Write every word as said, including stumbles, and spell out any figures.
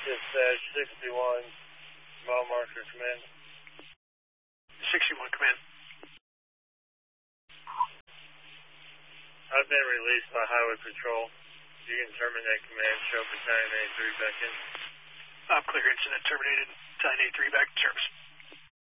Dispatch sixty-one, mile marker command. sixty-one, command. I've been released by Highway Patrol. You can terminate command. Show Battalion A three back in. I'm clear. Incident terminated. Battalion A three back in service.